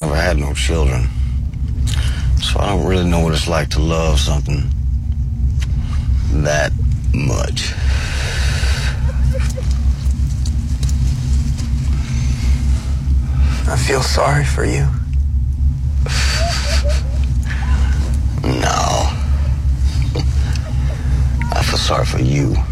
never had no children, so I don't really know what it's like to love something that much. I feel sorry for you. No. I feel sorry for you.